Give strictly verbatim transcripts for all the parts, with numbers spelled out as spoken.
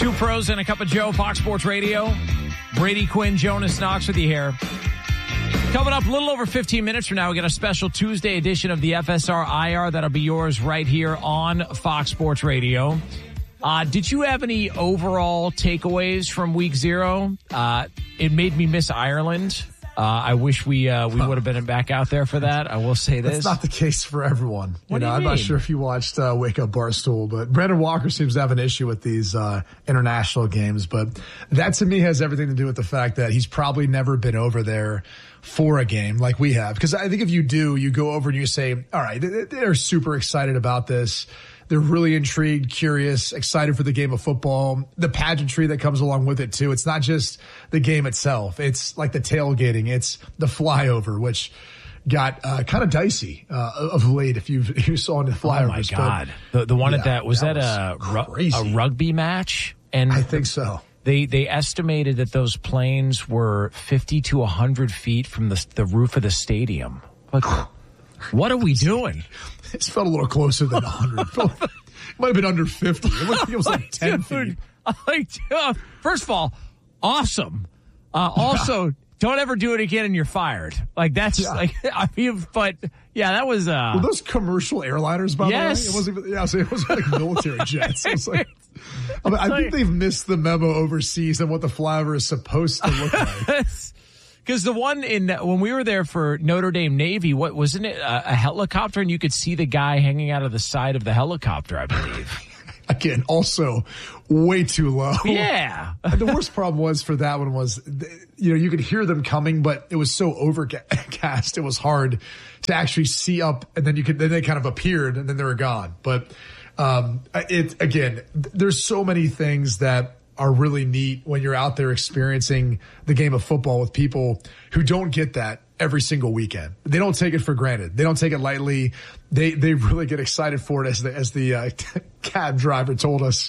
Two pros and a cup of Joe, Fox Sports Radio. Brady Quinn, Jonas Knox with you here. Coming up a little over fifteen minutes from now, we got a special Tuesday edition of the F S R I R that'll be yours right here on Fox Sports Radio. Uh, did you have any overall takeaways from week zero? Uh, it made me miss Ireland. Uh, I wish we uh, we would have been back out there for that. I will say this. That's not the case for everyone. What you do know, you I'm mean? not sure if you watched uh, Wake Up Barstool, but Brandon Walker seems to have an issue with these uh, international games. But that to me has everything to do with the fact that he's probably never been over there for a game like we have. Because I think if you do, you go over and you say, all right, they're super excited about this. They're really intrigued, curious, excited for the game of football, the pageantry that comes along with it, too. It's not just the game itself. It's like the tailgating. It's the flyover, which got uh, kind of dicey uh, of late if, you've, if you saw in the flyovers. Oh, my God. But, the, the one yeah, at that, was that, that was a, ru- a rugby match? And I think so. They they estimated that those planes were fifty to one hundred feet from the, the roof of the stadium. Like, what are we doing? It felt a little closer than one hundred. It might have been under fifty. It was, it was like ten Dude, feet. Like, uh, first of all, awesome. Uh, also, yeah. Don't ever do it again and you're fired. Like, that's yeah. like, I mean, but yeah, that was. Uh, Were those commercial airliners, by yes. the way? It wasn't even, yeah, so it was like military jets. It was like, I, mean, I like, think they've missed the memo overseas on what the flyover is supposed to look like. Because the one in when we were there for Notre Dame Navy, what wasn't it a, a helicopter, and you could see the guy hanging out of the side of the helicopter, I believe. Again, also way too low. Yeah. And the worst problem was for that one was, you know, you could hear them coming, but it was so overcast, it was hard to actually see up, and then you could then they kind of appeared, and then they were gone. But um, it again, there's so many things that are really neat when you're out there experiencing the game of football with people who don't get that every single weekend. They don't take it for granted. They don't take it lightly. They they really get excited for it, as the as the uh, cab driver told us.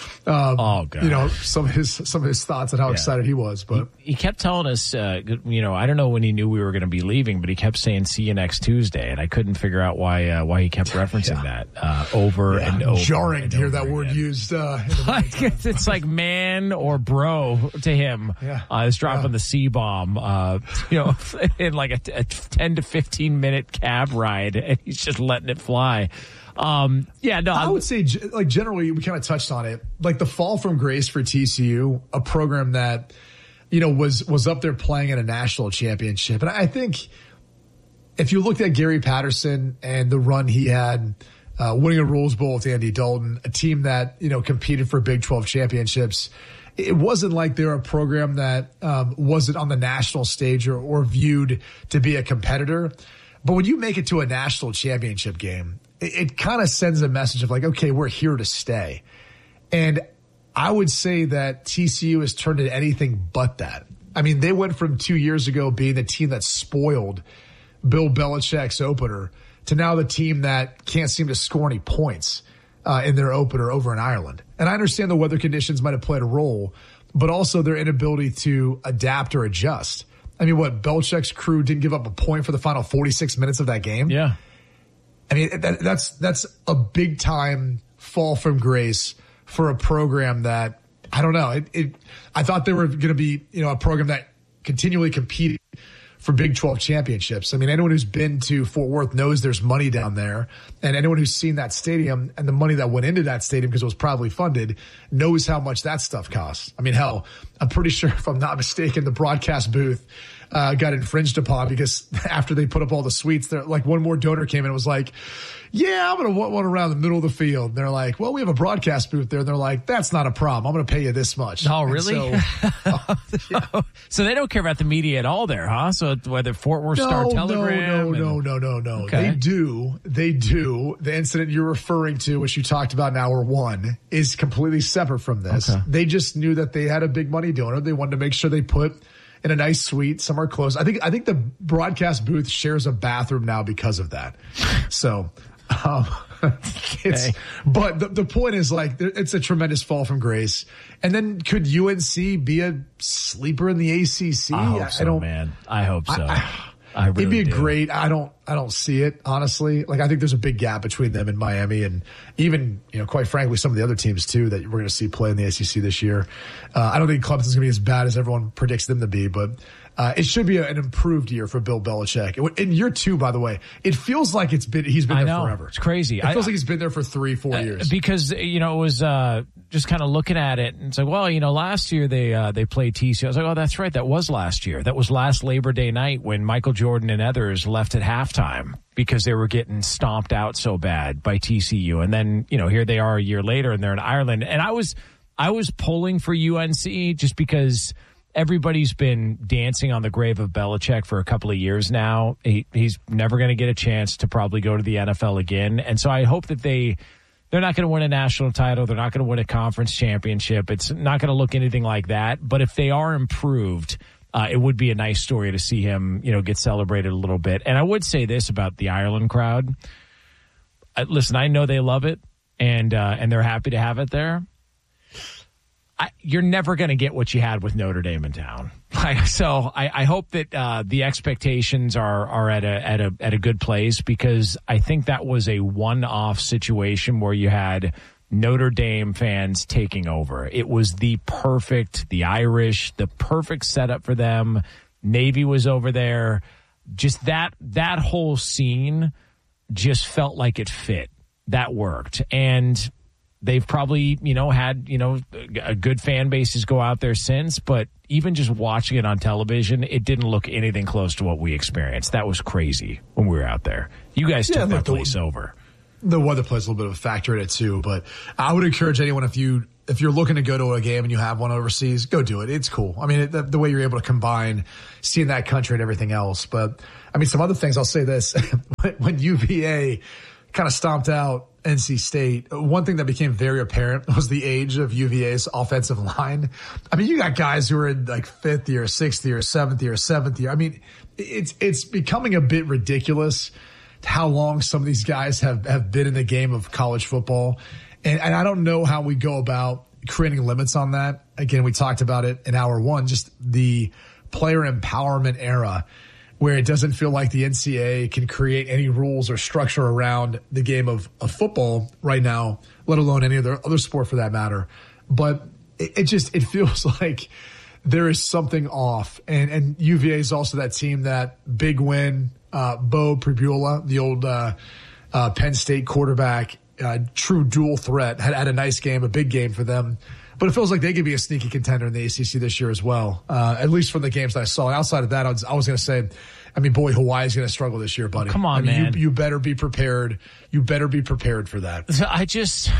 Um, oh God! You know, some of his some of his thoughts on how yeah. excited he was. But he, he kept telling us, uh, you know, I don't know when he knew we were going to be leaving, but he kept saying, "See you next Tuesday," and I couldn't figure out why uh, why he kept referencing yeah. that uh, over yeah. and over. Jarring and to hear over that again. word used. Uh, like, it's, it's like man or bro to him. Yeah, uh, is dropping yeah. the C bomb. Uh, you know, in like a, a ten to fifteen minute cab ride, and he's just letting it fly. Um, yeah, no, I would say, like, generally, we kind of touched on it, like the fall from grace for T C U, a program that, you know, was, was up there playing in a national championship. And I think if you looked at Gary Patterson and the run he had, uh, winning a Rose Bowl with Andy Dalton, a team that, you know, competed for Big twelve championships, it wasn't like they're a program that, um, wasn't on the national stage or, or viewed to be a competitor. But when you make it to a national championship game, it, it kind of sends a message of like, okay, we're here to stay. And I would say that T C U has turned into anything but that. I mean, they went from two years ago being the team that spoiled Bill Belichick's opener to now the team that can't seem to score any points uh, in their opener over in Ireland. And I understand the weather conditions might have played a role, but also their inability to adapt or adjust. I mean, what, Belichick's crew didn't give up a point for the final forty-six minutes of that game? Yeah. I mean, that, that's that's a big time fall from grace for a program that, I don't know, it, it I thought they were going to be, you know, a program that continually competed for Big twelve championships. I mean, anyone who's been to Fort Worth knows there's money down there, and anyone who's seen that stadium and the money that went into that stadium because it was probably funded knows how much that stuff costs. I mean, hell, I'm pretty sure, if I'm not mistaken, the broadcast booth uh, got infringed upon because after they put up all the suites, they're like, one more donor came in and was like, yeah, I'm going to want one around the middle of the field. And they're like, well, we have a broadcast booth there. And they're like, that's not a problem. I'm going to pay you this much. Oh, really? So, uh, yeah. So they don't care about the media at all there, huh? So whether Fort Worth no, Star Telegram. No, and... no, no, no, no. Okay. They do. They do. The incident you're referring to, which you talked about in hour one, is completely separate from this. Okay. They just knew that they had a big money donor. They wanted to make sure they put in a nice suite somewhere close. I think, I think the broadcast booth shares a bathroom now because of that. So, um, it's, okay. but the, the point is, like, it's a tremendous fall from grace. And then could U N C be a sleeper in the A C C? I hope so, I don't, man. I hope so. I, I, I really it'd be a do. great, I don't, I don't see it, honestly. Like, I think there's a big gap between them and Miami, and even, you know, quite frankly, some of the other teams too that we're going to see play in the A C C this year. Uh, I don't think Clemson's going to be as bad as everyone predicts them to be, but uh, it should be a, an improved year for Bill Belichick. In year two, by the way, it feels like it's been he's been I there know. forever. It's crazy. It feels I, like he's been there for three, four uh, years. Because, you know, it was uh, just kind of looking at it, and it's like, well, you know, last year they uh, they played T C U. I was like, oh, that's right, that was last year. That was last Labor Day night when Michael Jordan and others left at halftime because they were getting stomped out so bad by T C U. And then, you know, here they are a year later and they're in Ireland. And I was I was pulling for U N C just because everybody's been dancing on the grave of Belichick for a couple of years now. He, he's never going to get a chance to probably go to the N F L again. And so I hope that they, they're not going to win a national title. They're not going to win a conference championship. It's not going to look anything like that. But if they are improved, Uh, it would be a nice story to see him, you know, get celebrated a little bit. And I would say this about the Ireland crowd. Uh, listen, I know they love it, and uh, and they're happy to have it there. I, you're never going to get what you had with Notre Dame in town. So I, I hope that uh, the expectations are are at a at a at a good place, because I think that was a one-off situation where you had Notre Dame fans taking over. It was the perfect, the Irish, the perfect setup for them. Navy was over there. Just that, that whole scene just felt like it fit. That worked. And they've probably, you know, had, you know, a good fan bases go out there since, but even just watching it on television, it didn't look anything close to what we experienced. That was crazy when we were out there. You guys yeah, took that the, place over. The weather plays a little bit of a factor in it too, but I would encourage anyone, if you if you're looking to go to a game and you have one overseas, go do it. It's cool. I mean, it, the, the way you're able to combine seeing that country and everything else. But I mean, some other things. I'll say this: when U V A kind of stomped out N C State, one thing that became very apparent was the age of U V A's offensive line. I mean, you got guys who are in like fifth year, sixth year, seventh year, seventh year. I mean, it's it's becoming a bit ridiculous how long some of these guys have, have been in the game of college football. And, and I don't know how we go about creating limits on that. Again, we talked about it in hour one, just the player empowerment era, where it doesn't feel like the N C double A can create any rules or structure around the game of, of football right now, let alone any other, other sport for that matter. But it, it just, it feels like there is something off. And, and U V A is also that team that big win, Uh, Bo Pribula, the old uh, uh, Penn State quarterback, uh, true dual threat, had, had a nice game, a big game for them. But it feels like they could be a sneaky contender in the A C C this year as well, uh, at least from the games that I saw. And outside of that, I was, I was going to say, I mean, boy, Hawaii's going to struggle this year, buddy. Oh, come on, I mean, man. You, you better be prepared. You better be prepared for that. I just,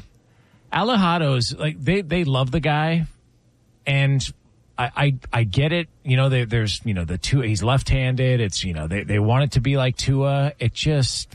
Alejado's, like, they, they love the guy, and I, I, I get it. You know, they, there's, you know, the two, he's left-handed. It's, you know, they, they want it to be like Tua. It just,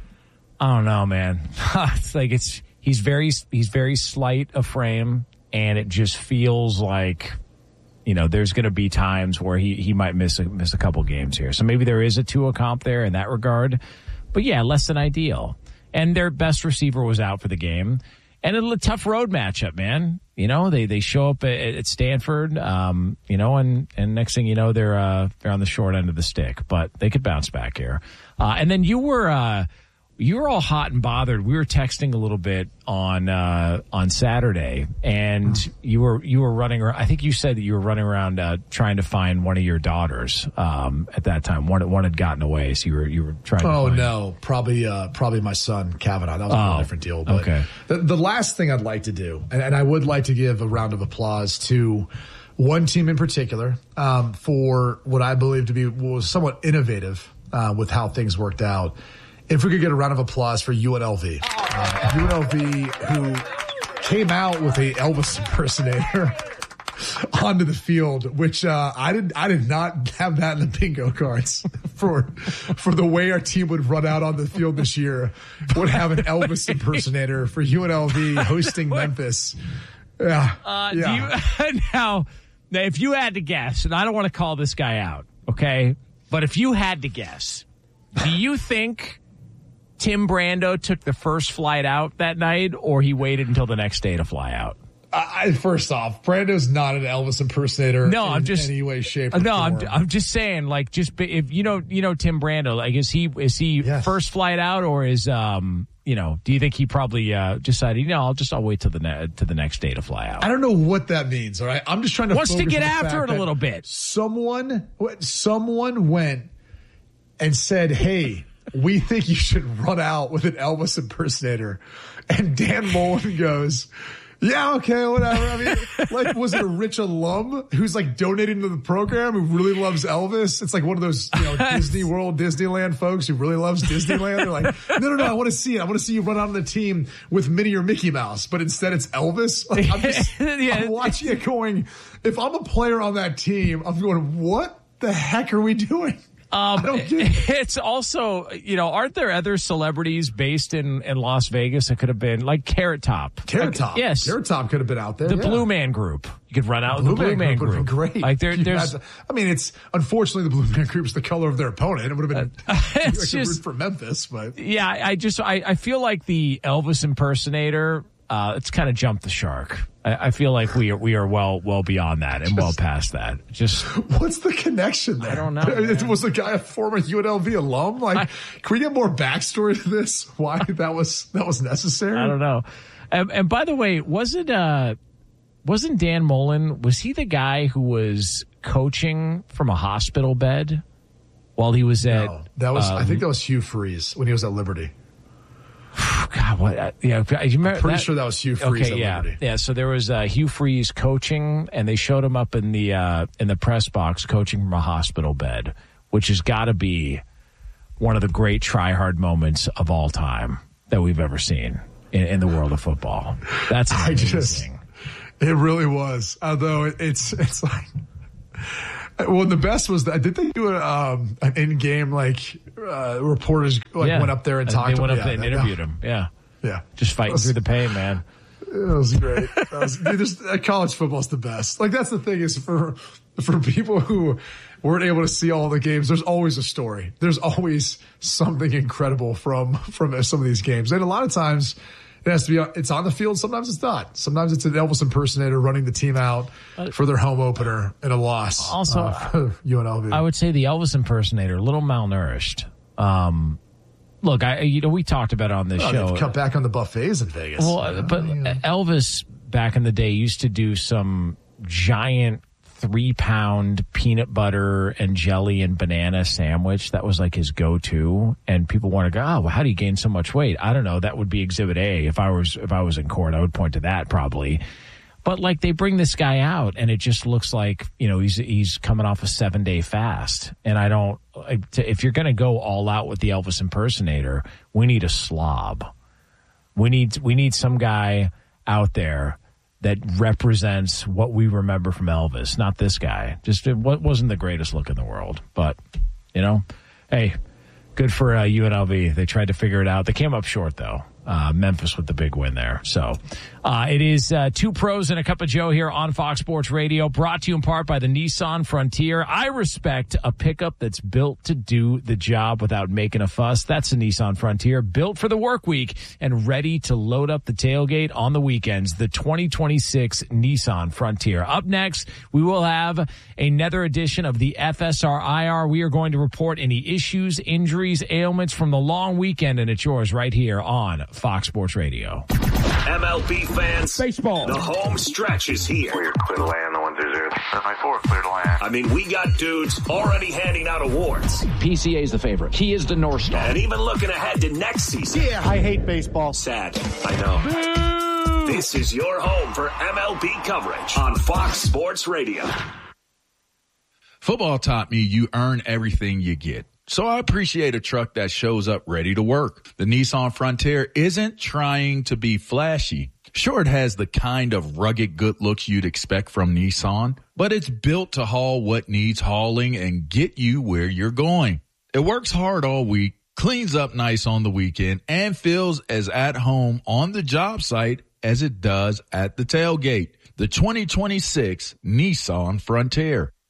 I don't know, man. It's like, it's, he's very, he's very slight of frame, and it just feels like, you know, there's going to be times where he, he might miss a, miss a couple games here. So maybe there is a Tua comp there in that regard, but yeah, less than ideal. And their best receiver was out for the game. And a tough road matchup, man. You know, they, they show up at, at Stanford, um, you know, and, and next thing you know, they're, uh, they're on the short end of the stick, but they could bounce back here. Uh, and then you were, uh, you were all hot and bothered. We were texting a little bit on, uh, on Saturday, and you were, you were running around. I think you said that you were running around, uh, trying to find one of your daughters, um, at that time. One, one had gotten away. So you were, you were trying to Oh, find no, probably, uh, probably my son, Kavanaugh. That was a Oh, whole different deal. But okay. the, the last thing I'd like to do, and, and I would like to give a round of applause to one team in particular, um, for what I believe to be was somewhat innovative, uh, with how things worked out. If we could get a round of applause for U N L V. Uh, U N L V, who came out with a Elvis impersonator onto the field, which uh, I did I did not have that in the bingo cards for for the way our team would run out on the field this year. Would have an Elvis impersonator for U N L V hosting Memphis. Yeah. Uh, yeah. Do you, now, now, if you had to guess, and I don't want to call this guy out, okay, but if you had to guess, do you think Tim Brando took the first flight out that night, or he waited until the next day to fly out? I, first off, Brando's not an Elvis impersonator. No, in I'm just any way, shape, or no. form. I'm I'm just saying, like, just if you know, you know, Tim Brando. Like, is he is he yes. first flight out, or is um, you know, do you think he probably uh, decided, you know, I'll just I'll wait till the ne- to the next day to fly out? I don't know what that means. All right, I'm just trying to wants to get after it a little bit. Someone, someone went and said, "Hey, we think you should run out with an Elvis impersonator," and Dan Mullen goes, "Yeah, okay, whatever." I mean, like, was it a rich alum who's like donating to the program who really loves Elvis? It's like one of those, you know, Disney World, Disneyland folks who really loves Disneyland. They're like, no, no, no, I want to see it. I want to see you run out on the team with Minnie or Mickey Mouse, but instead it's Elvis. Like, I'm just, yeah. I'm watching it going, if I'm a player on that team, I'm going, what the heck are we doing? Um, it's also, you know, aren't there other celebrities based in, in Las Vegas that could have been like Carrot Top? Carrot like, Top. Yes. Carrot Top could have been out there. The yeah. Blue Man Group. You could run out with the Blue Man, Man Group. Would have been great. Like there, there's, to, I mean, it's unfortunately the Blue Man Group's the color of their opponent. It would have been uh, it's like just, root for Memphis, but yeah, I just, I, I feel like the Elvis impersonator, uh, it's kind of jumped the shark. I, I feel like we are, we are well, well beyond that and just, well past that. Just what's the connection there? I don't know. Man. Was the guy a former U N L V alum? Like, I, can we get more backstory to this? Why that was that was necessary? I don't know. And, and by the way, wasn't uh, wasn't Dan Mullen? Was he the guy who was coaching from a hospital bed while he was at? No, that was. Uh, I think that was Hugh Freeze when he was at Liberty. God, what? Uh, yeah, you remember? I'm pretty that? sure that was Hugh Freeze. Okay, at yeah, Liberty. yeah. So there was uh, Hugh Freeze coaching, and they showed him up in the uh, in the press box coaching from a hospital bed, which has got to be one of the great try-hard moments of all time that we've ever seen in, in the world of football. That's amazing. I just, it really was. Although it's it's like. Well, the best was that did they do a, um, an in-game like uh, reporters like yeah. went up there and talked they to went him? up there and yeah, interviewed no. him. Yeah, yeah, just fighting was, through the pain, man. It was great. That was, dude, there's, uh, college football's the best. Like that's the thing is for for people who weren't able to see all the games. There's always a story. There's always something incredible from from some of these games, and a lot of times. It has to be, it's on the field. Sometimes it's not. Sometimes it's an Elvis impersonator running the team out for their home opener in a loss. Also, uh, U N L V. I would say the Elvis impersonator, a little malnourished. Um, look, I, you know, we talked about it on this oh, show. Cut back on the buffets in Vegas. Well, you know? but yeah. Elvis back in the day used to do some giant three pound peanut butter and jelly and banana sandwich. That was like his go-to. And people want to go, oh, well, how do you gain so much weight? I don't know. That would be exhibit A. If I was, if I was in court, I would point to that probably. But like they bring this guy out and it just looks like, you know, he's, he's coming off a seven day fast. And I don't, if you're going to go all out with the Elvis impersonator, we need a slob. We need, we need some guy out there that represents what we remember from Elvis, not this guy. Just it wasn't the greatest look in the world, but you know, hey, good for uh, U N L V. They tried to figure it out. They came up short though. Uh, Memphis with the big win there. So uh, it is uh, Two Pros and a Cup of Joe here on Fox Sports Radio, brought to you in part by the Nissan Frontier. I respect a pickup that's built to do the job without making a fuss. That's a Nissan Frontier, built for the work week and ready to load up the tailgate on the weekends. The twenty twenty-six Nissan Frontier. Up next, we will have another edition of the F S R I R. We are going to report any issues, injuries, ailments from the long weekend, and it's yours right here on Fox Sports Radio. M L B fans, baseball. The home stretch is here. We're clear to land, the one through zero. My four, clear to land. I mean, we got dudes already handing out awards. P C A is the favorite. He is the North Star. And even looking ahead to next season. Yeah, I hate baseball. Sad, I know. Boo! This is your home for M L B coverage on Fox Sports Radio. Football taught me you earn everything you get. So I appreciate a truck that shows up ready to work. The Nissan Frontier isn't trying to be flashy. Sure, it has the kind of rugged good looks you'd expect from Nissan, but it's built to haul what needs hauling and get you where you're going. It works hard all week, cleans up nice on the weekend, and feels as at home on the job site as it does at the tailgate. The twenty twenty-six Nissan Frontier.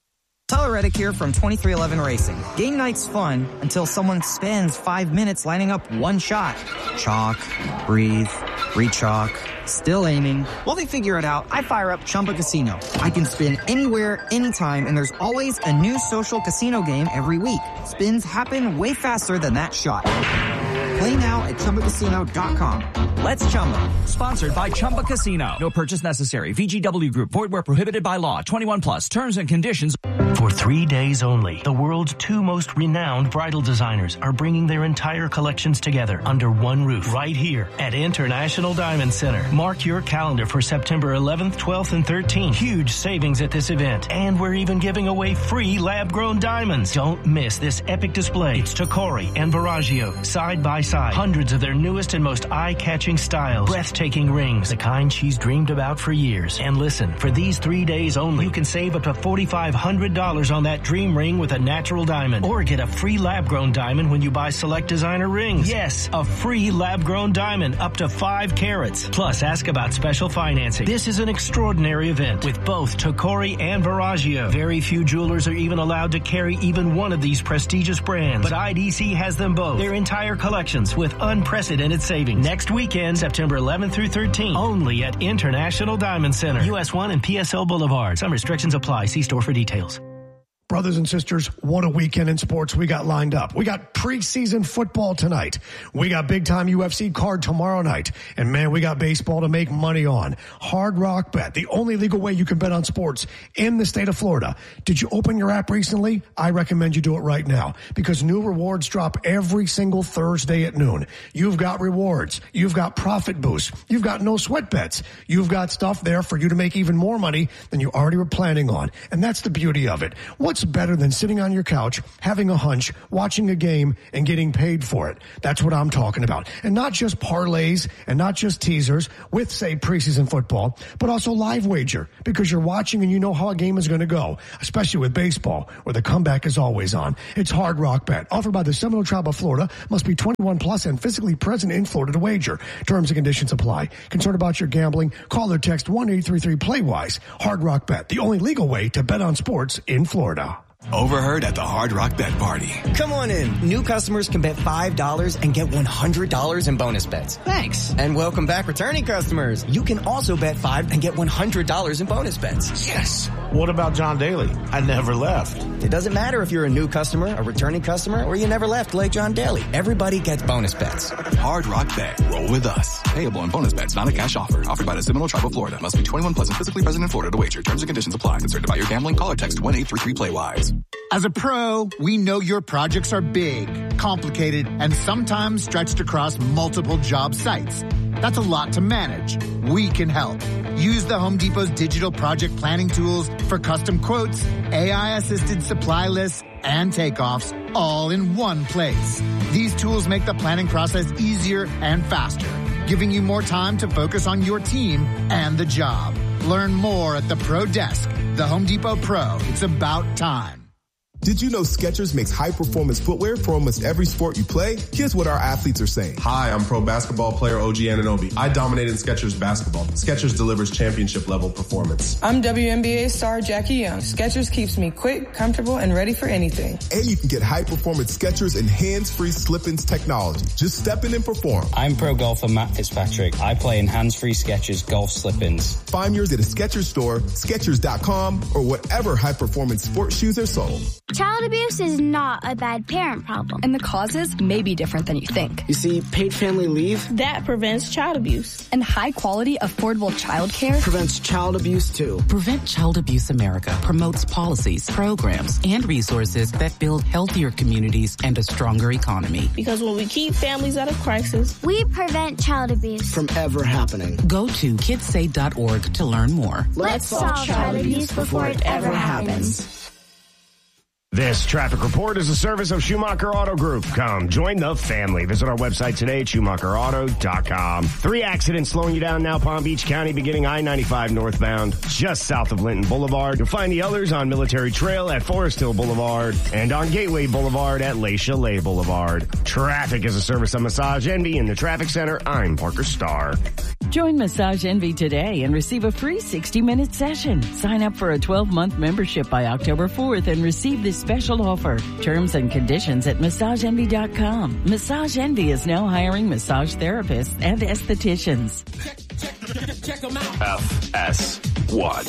Tyler Reddick here from twenty-three eleven Racing. Game night's fun until someone spends five minutes lining up one shot. Chalk, breathe, re-chalk, still aiming. While they figure it out, I fire up Chumba Casino. I can spin anywhere, anytime, and there's always a new social casino game every week. Spins happen way faster than that shot. Play now at Chumba Casino dot com. Let's Chumba. Sponsored by Chumba Casino. No purchase necessary. V G W Group. Void where prohibited by law. twenty-one plus. Terms and conditions. For three days only, the world's two most renowned bridal designers are bringing their entire collections together under one roof right here at International Diamond Center. Mark your calendar for September eleventh, twelfth, and thirteenth. Huge savings at this event. And we're even giving away free lab-grown diamonds. Don't miss this epic display. It's Tacori and Verragio, side by side. Hundreds of their newest and most eye-catching styles. Breathtaking rings, the kind she's dreamed about for years. And listen, for these three days only, you can save up to four thousand five hundred dollars on that dream ring with a natural diamond. Or get a free lab-grown diamond when you buy select designer rings. Yes, a free lab-grown diamond up to five carats. Plus, ask about special financing. This is an extraordinary event with both Tacori and Verragio. Very few jewelers are even allowed to carry even one of these prestigious brands. But I D C has them both. Their entire collections with unprecedented savings. Next weekend, September eleventh through thirteenth, only at International Diamond Center, U S one and P S L Boulevard. Some restrictions apply. See store for details. Brothers and sisters, what a weekend in sports we got lined up. We got preseason football tonight. We got big-time U F C card tomorrow night. And, man, we got baseball to make money on. Hard Rock Bet, the only legal way you can bet on sports in the state of Florida. Did you open your app recently? I recommend you do it right now because new rewards drop every single Thursday at noon. You've got rewards. You've got profit boosts. You've got no sweat bets. You've got stuff there for you to make even more money than you already were planning on. And that's the beauty of it. What's better than sitting on your couch, having a hunch, watching a game, and getting paid for it? That's what I'm talking about. And not just parlays and not just teasers with, say, preseason football, but also live wager because you're watching and you know how a game is going to go, especially with baseball where the comeback is always on. It's Hard Rock Bet, offered by the Seminole Tribe of Florida, must be twenty-one plus and physically present in Florida to wager. Terms and conditions apply. Concerned about your gambling? Call or text one eight three three play wise. Hard Rock Bet, the only legal way to bet on sports in Florida. Overheard at the Hard Rock Bet Party. Come on in. New customers can bet five dollars and get one hundred dollars in bonus bets. Thanks. And welcome back returning customers. You can also bet five and get one hundred dollars in bonus bets. Yes. What about John Daly? I never left. It doesn't matter if you're a new customer, a returning customer, or you never left like John Daly. Everybody gets bonus bets. Hard Rock Bet. Roll with us. Payable on bonus bets, not a cash offer. Offered by the Seminole Tribe of Florida. Must be twenty-one plus and physically present in Florida to wager. Terms and conditions apply. Concerned about your gambling? Call or text one eight three three play wise. As a pro, we know your projects are big, complicated, and sometimes stretched across multiple job sites. That's a lot to manage. We can help. Use the Home Depot's digital project planning tools for custom quotes, A I-assisted supply lists, and takeoffs all in one place. These tools make the planning process easier and faster, giving you more time to focus on your team and the job. Learn more at the Pro Desk. The Home Depot Pro. It's about time. Did you know Skechers makes high-performance footwear for almost every sport you play? Here's what our athletes are saying. Hi, I'm pro basketball player O G Anunoby. I dominated Skechers basketball. Skechers delivers championship-level performance. I'm W N B A star Jackie Young. Skechers keeps me quick, comfortable, and ready for anything. And you can get high-performance Skechers and hands-free slip-ins technology. Just step in and perform. I'm pro golfer Matt Fitzpatrick. I play in hands-free Skechers golf slip-ins. Find yours at a Skechers store, Skechers dot com, or whatever high-performance sports shoes are sold. Child abuse is not a bad parent problem. And the causes may be different than you think. You see, paid family leave, that prevents child abuse. And high-quality, affordable child care prevents child abuse, too. Prevent Child Abuse America promotes policies, programs, and resources that build healthier communities and a stronger economy. Because when we keep families out of crisis, we prevent child abuse from ever happening. Go to kids say dot org to learn more. Let's, Let's solve child, child abuse before it ever happens. happens. This traffic report is a service of Schumacher Auto Group. Come join the family. Visit our website today at schumacher auto dot com. Three accidents slowing you down now, Palm Beach County, beginning I ninety-five northbound, just south of Linton Boulevard. You'll find the others on Military Trail at Forest Hill Boulevard and on Gateway Boulevard at Le Chalet Boulevard. Traffic is a service of Massage Envy in the Traffic Center. I'm Parker Starr. Join Massage Envy today and receive a free sixty-minute session. Sign up for a twelve-month membership by October fourth and receive this special offer. Terms and conditions at massage envy dot com. Massage Envy is now hiring massage therapists and estheticians. Check them out. F S one.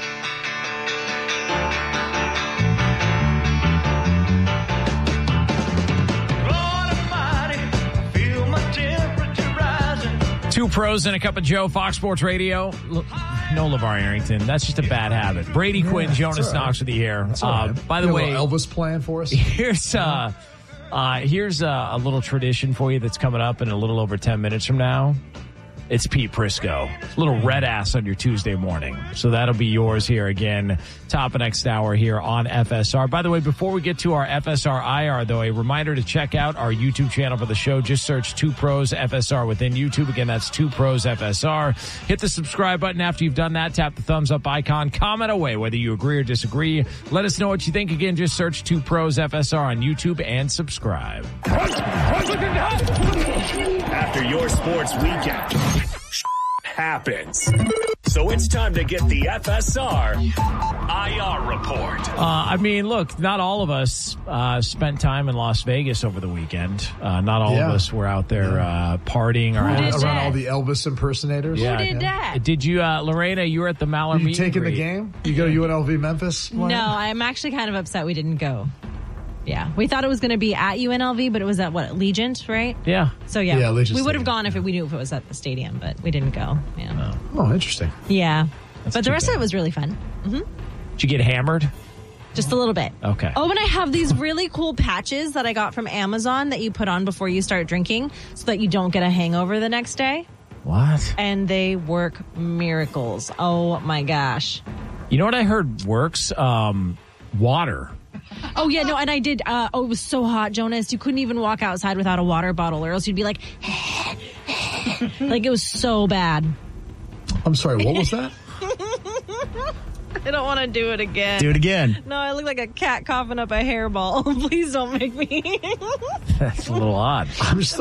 Two pros and a cup of Joe, Fox Sports Radio. Look, no LeVar Arrington. That's just a bad habit. Brady Yeah, Quinn, Jonas right. Knox with you here. That's all Uh, right. by the You way, have a little Elvis plan for us. Here's uh, uh, here's uh, a little tradition for you that's coming up in a little over ten minutes from now. It's Pete Prisco. A little red ass on your Tuesday morning. So that'll be yours here again, top of next hour here on F S R. By the way, before we get to our F S R I R, though, a reminder to check out our YouTube channel for the show. Just search Two Pros F S R within YouTube. Again, that's Two Pros F S R. Hit the subscribe button after you've done that. Tap the thumbs up icon. Comment away whether you agree or disagree. Let us know what you think. Again, just search Two Pros F S R on YouTube and subscribe. After your sports weekend happens. So it's time to get the F S R I R report. Uh, I mean, look, not all of us uh, spent time in Las Vegas over the weekend. Uh, not all Yeah. of us were out there uh, partying or Around, out- around all the Elvis impersonators. Yeah. that? Did you, uh, Lorena? You were at the Maller Are you meet and taking the greet. game? You go to U N L V Memphis? No, I'm actually kind of upset we didn't go. Yeah, we thought it was going to be at U N L V, but it was at what, Allegiant, right? Yeah. So yeah, Yeah, Allegiant we would have Stadium. gone if we knew if it was at the stadium, but we didn't go. Yeah, Oh, interesting. yeah. That's but too the rest bad. of it was really fun. hmm Did you get hammered? Just a little bit. Okay. Oh, and I have these really cool patches that I got from Amazon that you put on before you start drinking, so that you don't get a hangover the next day. What? And they work miracles. Oh my gosh. You know what I heard works? Um, water. Oh yeah, no, and I did. Uh, oh, it was so hot, Jonas. You couldn't even walk outside without a water bottle, or else you'd be like, like it was so bad. I'm sorry, what was that? I don't want to do it again. Do it again. No, I look like a cat coughing up a hairball. Please don't make me. That's a little odd. I'm still